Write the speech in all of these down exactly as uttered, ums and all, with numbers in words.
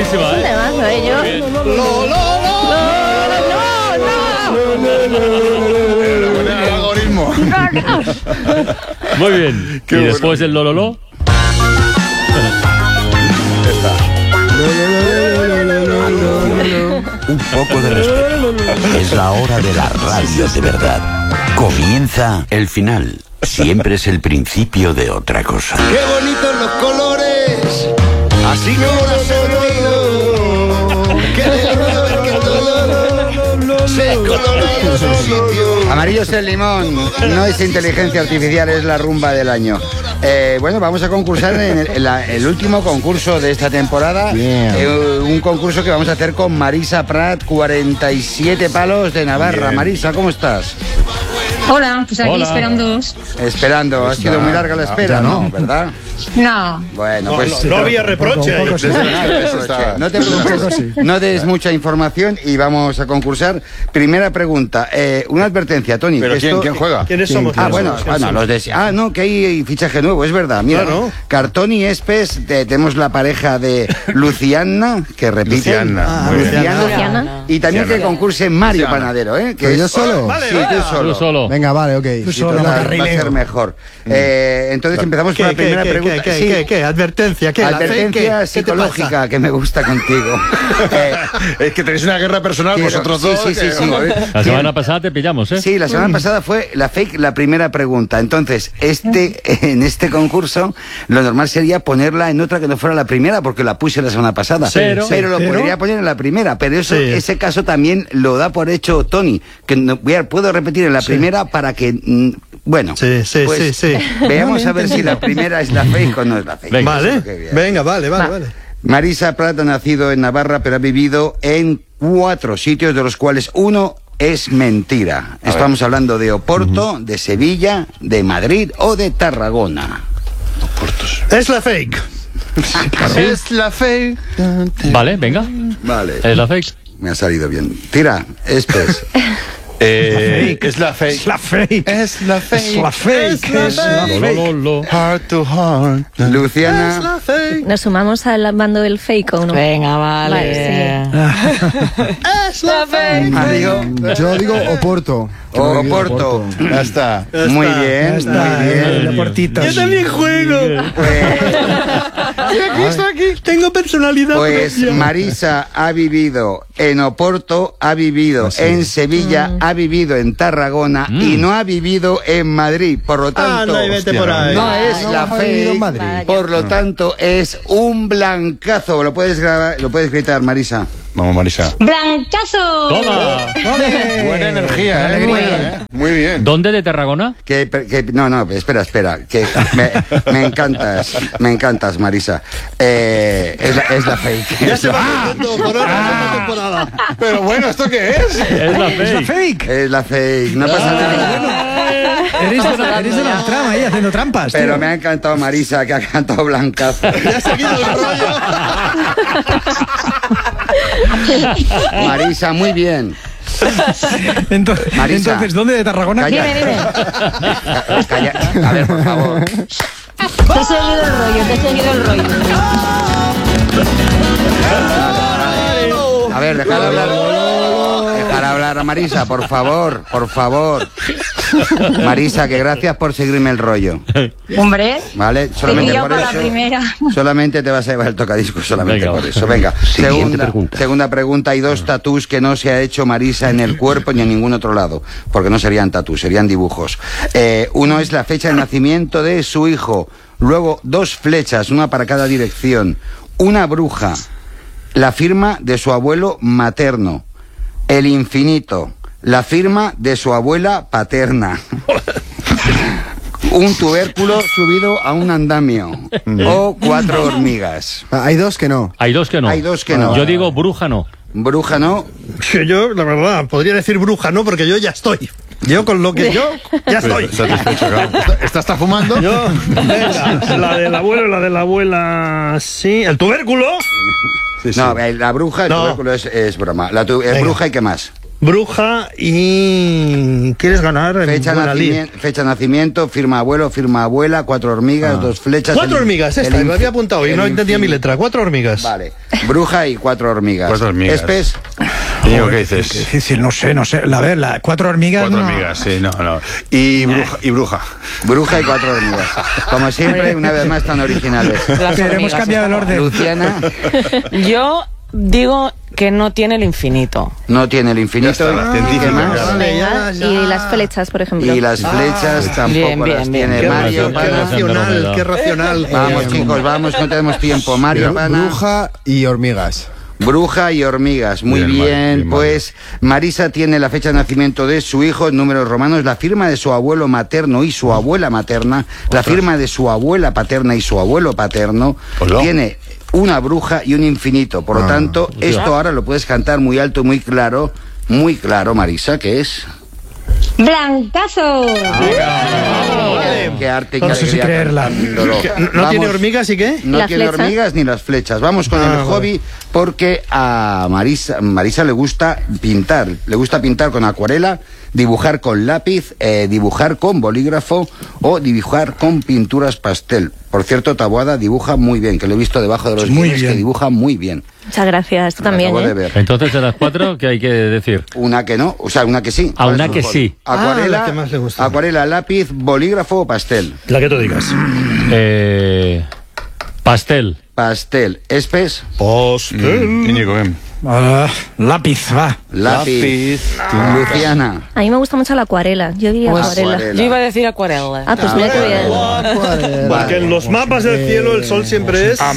buenísima, ¿eh? Temazo, ¿eh? Yo... Lo, lo, lo. El algoritmo. Muy bien. Qué y bueno. después el lololo. Un poco de respeto. Es la hora de la radio de verdad. Comienza el final. Siempre es el principio de otra cosa. ¡Qué bonitos los colores! Así como la sentido. ¡Qué divertido ver que todo se colora en su sitio! Amarillo es el limón, no es inteligencia artificial, es la rumba del año. Eh, bueno, vamos a concursar en el, en la- el último concurso de esta temporada. Eh, un concurso que vamos a hacer con Marisa Prat, cuarenta y siete palos de Navarra. Bien. Marisa, ¿cómo estás? Hola, pues aquí Hola. esperándoos. Esperando, ha sido muy larga la espera, ¿no? ¿Verdad? No. Bueno, No, pues... no, no había reproche ahí. Eso está- No te preocupes, no des mucha información y vamos a concursar. Primera pregunta, eh, una advertencia, Tony. ¿Pero quién, esto- quién juega? ¿Quiénes somos? Ah, ¿Quiénes bueno, somos? ah, ¿Quiénes no, somos? los de... ah, no, que hay fichaje nuevo, es verdad. Mira, Claro. Cartón y Espes, te- tenemos la pareja de Luciana, que repite. Luciana, Ah, muy bien. Luciana. Luciana. Y también Luciana. que concurse Mario Luciana. Panadero, ¿eh? Que ¿Pero yo es- solo? Vale, Sí, va. tú solo. Tú solo. Venga, vale, ok. Sí, total, va a ser mejor. Eh, entonces empezamos ¿Qué, por la qué, primera qué, pregunta. qué, Sí. qué, qué? Advertencia, ¿qué? ¿La fe? Advertencia ¿Qué? ¿Qué te psicológica pasa? que me gusta contigo. Eh, Es que tenéis una guerra personal quiero- vosotros sí, dos. sí, sí, que- sí. La semana pasada te pillamos, ¿eh? Sí, la semana pasada fue la fake, la primera pregunta. Entonces, este, en este concurso, lo normal sería ponerla en otra que no fuera la primera, porque la puse la semana pasada. Pero- pero lo pero- podría poner en la primera. Pero eso, Sí. ese caso también lo da por hecho Tony, que no, voy a- puedo repetir en la primera para que, mm, bueno, Sí, sí, pues, sí, sí. veamos a ver si la primera es la fake o no es la fake. Venga. Vale, Eso es lo que viene. venga, vale, vale, vale. Marisa Prat ha nacido en Navarra, pero ha vivido en cuatro sitios, de los cuales uno es mentira. A Estamos hablando de Oporto, de Sevilla, de Madrid o de Tarragona. Es la fake. Es la fe. Vale, venga. Vale, Es la fake. me ha salido bien. Tira, Espes. Eh, es la fe. Es la fake. Es la fe. Es la fake. Es la Lo, fake. lo, lo. Heart to heart. Es Luciana, la fake. ¿Nos sumamos al bando del fake o no? Venga, vale. Vale, Es la fake. Mario, Yo digo Oporto. Que no digo Oporto. Ya está. Muy bien, muy bien. Yo también juego. Pues, Y aquí está aquí. Tengo personalidad pues propia. Marisa ha vivido en Oporto, ha vivido en Sevilla, ha vivido en Tarragona y no ha vivido en Madrid. Por lo tanto, Anda y vete por ahí. no es no la has vivido fe. en Madrid. Por lo tanto, es un blancazo. Lo puedes grabar, lo puedes gritar, Marisa. Vamos, Marisa. ¡Blancazo! Toma. Buena energía, ¿eh? Muy bien, ¿eh? Muy bien. ¿Dónde de Tarragona? Que, que- no, no, espera, espera. Que me, me encantas, me encantas, Marisa. Eh, es, la, es la fake. Ya se va diciendo por ahora esta temporada. Pero bueno, ¿esto qué es? Es la fake. Fake. Es la fake. No pasa nada. Eres Donald, eres Donald Trump ahí haciendo trampas. Pero tío. me ha encantado Marisa, que ha cantado blancazo. Ya ha seguido el rollo. Marisa, muy bien. Entonces, Marisa. entonces, ¿dónde de Tarragona? Calla. Dime, dime. Ca- calla. A ver, por favor. Te he seguido el rollo, te he seguido el rollo. A ver, dejar hablar. Dejar hablar a Marisa, por favor, por favor. Marisa, que gracias por seguirme el rollo. Hombre, ¿Vale? te Solamente pilló por por la eso. primera. Solamente te vas a llevar el tocadiscos, solamente Venga, por va. eso. Venga, Siguiente segunda pregunta. segunda pregunta. Hay dos tatús que no se ha hecho Marisa en el cuerpo ni en ningún otro lado, porque no serían tatús, serían dibujos. Eh, uno es la fecha de nacimiento de su hijo, luego dos flechas, una para cada dirección, una bruja, la firma de su abuelo materno, el infinito, la firma de su abuela paterna. Un tubérculo subido a un andamio o cuatro hormigas. Ah, hay dos que no. Hay dos que no. Hay dos que no. Yo digo bruja no. Bruja no. Que yo, la verdad, podría decir bruja, ¿no? Porque yo ya estoy. Yo con lo que yo, ya estoy. Satisfecho, claro. ¿Esta está fumando? Yo, venga, la del abuelo, la de la abuela, sí. ¿El tubérculo? Sí, sí. No, eh, la bruja, el No. tubérculo es, es broma. La tu- eh, Venga. bruja y qué más. bruja y... ¿Quieres ganar? en Fecha, buena lid? nacimiento, fecha de nacimiento, firma abuelo, firma abuela, cuatro hormigas, dos flechas. Cuatro el- hormigas, esta, el lo había apuntado y el no entendía mi infin- letra. Cuatro hormigas. Vale, bruja y cuatro hormigas. Cuatro hormigas. Espes, Digo, ¿qué dices? Qué difícil, no sé, no sé. A ver, la, cuatro hormigas. Cuatro no. hormigas, sí, no, no. Y bruja. Y bruja. bruja y cuatro hormigas. Como siempre, una vez más tan originales. Las Pero hemos hormigas cambiado el estaban. orden. Luciana Yo digo que no tiene el infinito. no tiene el infinito. Ya está, la ¿Qué científica, más? claro. Vale, Venga, ya, ya. y las flechas, por ejemplo. Y las flechas tampoco Bien, bien, las bien. tiene Qué, Mario. qué Pana. racional, qué racional. Vamos, Eh, chicos, vamos, no tenemos tiempo. Mario, Pana. Bruja y hormigas. Bruja y hormigas, muy Bien, bien, Mario, bien, pues Marisa tiene la fecha de nacimiento de su hijo en números romanos, la firma de su abuelo materno y su abuela materna, la firma de su abuela paterna y su abuelo paterno, Hola. tiene una bruja y un infinito, por lo tanto, esto ahora lo puedes cantar muy alto y muy claro, muy claro, Marisa, ¿qué es? Blancazo. Qué arte y qué No sé si alegría creerla. cantándolo. ¿No, no Vamos. tiene hormigas y qué? No ¿Las tiene flechas? hormigas ni las flechas. Vamos con Ah, el vale. hobby porque a Marisa, Marisa le gusta pintar. Le gusta pintar con acuarela, dibujar con lápiz, eh, dibujar con bolígrafo o dibujar con pinturas pastel. Por cierto, Taboada dibuja muy bien, que lo he visto debajo de los Muy guiones, que bien. dibuja muy bien. Muchas gracias, tú Lo también, acabo de ¿eh? ver. Entonces, de las cuatro, ¿qué hay que decir? Una que no, o sea, una que sí. Ah, ¿Cuál una es tu que hobby? sí. Acuarela, Ah, la que más le gusta. acuarela, lápiz, bolígrafo o pastel. La que tú digas. Eh, pastel. Pastel. Espes, Mm, Íñigo, ven. Ah, lápiz, va. lápiz. Luciana. A mí me gusta mucho la acuarela. Yo diría Pues, acuarela. acuarela. Yo iba a decir acuarela. Ah, pues mira qué bien. Porque en los mapas del cielo el sol siempre es...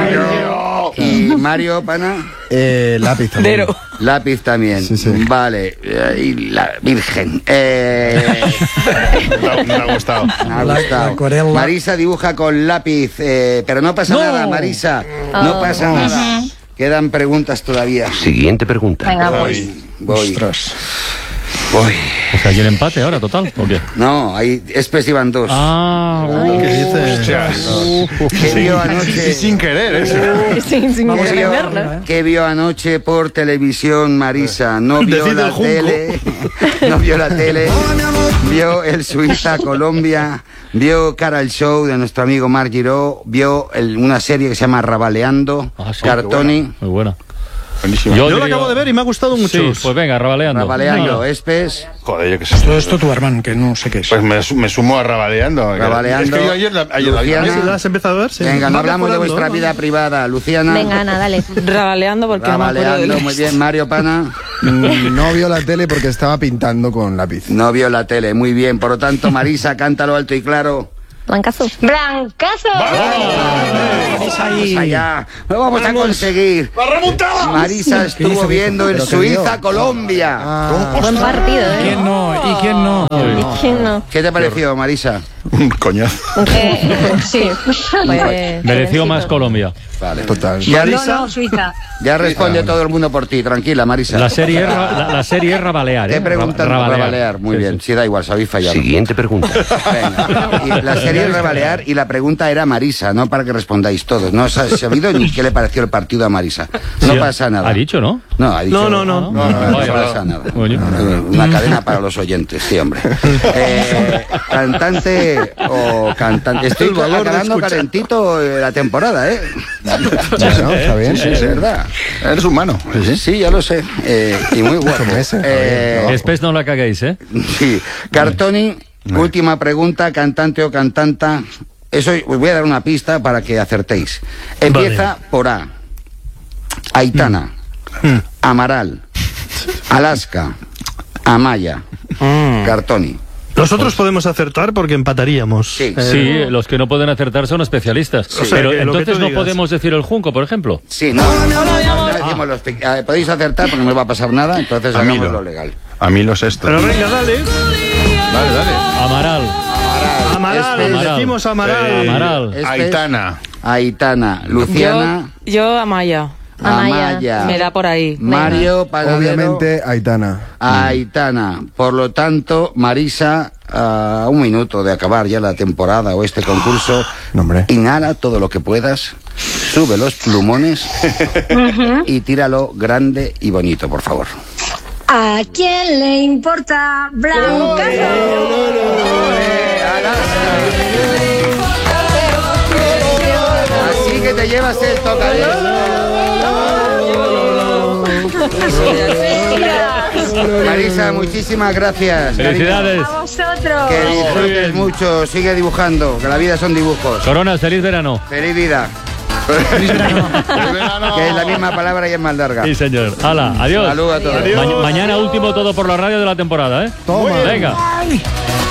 Y Mario, pana. Eh, lápiz también. Pero- Lápiz también. Sí, sí. Vale. eh, Y la Virgen. Eh, Me ha- me ha gustado. me ha La- gustado. la acuarela. Marisa dibuja con lápiz, eh, pero no pasa nada, Marisa. No Oh. pasa nada. Quedan preguntas todavía. Siguiente pregunta. Venga, pues. Voy. Ostras. Voy. O sea, ¿hay un empate ahora, total? ¿O qué? No, ahí Espes iban dos. Ah, ¿Qué dices? Hostias. ¿Qué vio Sí, anoche? sin querer, eso. Sí, sin ¿Qué vio, verlo. qué vio anoche por televisión, Marisa? No vio Decide la el junco. tele, no vio la tele, vio el Suiza-Colombia, vio Cara al Show de nuestro amigo Marc Giró, vio el- una serie que se llama Rabaleando, Ah, sí, Cartoni, muy buena. Buenísimo. Yo la diría- acabo de ver y me ha gustado mucho. Sí, pues venga, rabaleando. Rabaleando, Ah, Espes, Joder, yo qué sé. Todo esto tu hermano, que no sé qué es. Pues me, su- me sumo a Rabaleando. Rabaleando. Es que yo ayer, la- ayer la vi. Luciana. ¿Sí, ¿La has empezado a ver? Sí. venga, no Va hablamos de mejorando, vuestra ¿no? vida privada, Luciana, Venga, Ana, dale. Rabaleando porque no me acuerdo Rabaleando, del muy bien, Mario Pana, No vio la tele porque estaba pintando con lápiz. no vio la tele, muy bien, por lo tanto, Marisa, cántalo alto y claro. Blancazo. Blancazo. Vamos allá, lo vamos a conseguir. Marisa estuvo hizo, viendo el ¿Pero qué vio? Suiza-Colombia. Buen partido, ¿eh? ¿Quién no? ¿Y quién no? ¿Y quién no? ¿Qué te pareció, Marisa? Un coñazo. Eh, sí. Pues, Mereció más Colombia. Vale. Total. Ya, No, no, Suiza. ya responde todo el mundo por ti, tranquila, Marisa. La serie es, ra- la, la serie es rabalear, Te ¿eh? he preguntado Ra- para balear, muy Sí, bien. sí. Sí, da igual, se habéis fallado. Siguiente pregunta. Venga. Y la serie es rebalear y la pregunta era Marisa, no para que respondáis todos. No os ha sabido ni qué le pareció el partido a Marisa. No Sí, pasa nada. Ha dicho, ¿no? No, ha dicho. No, no, no. No, no, no Vaya. pasa nada. Oye. Una cadena para los oyentes, sí, hombre. Eh, cantante o cantante. Estoy El valor de acabando escuchar. calentito eh, la temporada, ¿eh? Bueno, está bien. Sí, es verdad. Eres humano. Sí, sí. Sí, ya lo sé. Eh, y muy guapo. meses, Eh, Después no la caguéis, ¿eh? sí. Cartoni, última pregunta, cantante o cantanta. Eso os voy a dar una pista para que acertéis. Empieza por A. Aitana, Amaral, Alaska, Amaya, Cartoni. Nosotros podemos acertar porque empataríamos. Sí. Eh, Sí, los que no pueden acertar son especialistas. O sea, Pero que lo que entonces tú no digas. podemos decir el junco, por ejemplo. Sí, no, no, no, no decimos los pic- eh, podéis acertar porque no os va a pasar nada, entonces A mí hagamos lo. lo legal. A mí los estos. Pero venga, dale. Dale, dale. Amaral. Amaral, Espe- decimos Amaral. Eh, Amaral. Espe- Aitana. Aitana, Luciana, Yo, yo Amaya. Amaya. Amaya, Me da por ahí. Mario, Panadero, Obviamente, Aitana. Aitana. Por lo tanto, Marisa, a un minuto de acabar ya la temporada o este concurso, No, hombre. inhala todo lo que puedas, sube los plumones y tíralo grande y bonito, por favor. ¿A quién le importa Blancazo? Así que te llevas el tocadiscos. Marisa, muchísimas gracias. Felicidades. A vosotros. Que Muy disfrutes bien. mucho, sigue dibujando, que la vida son dibujos. Corona, feliz verano. Feliz vida. Que es la misma palabra y es más larga. Sí, señor. Hala, adiós. Saludos a todos. Ma- mañana último todo por la radio de la temporada, ¿eh? Toma. Venga.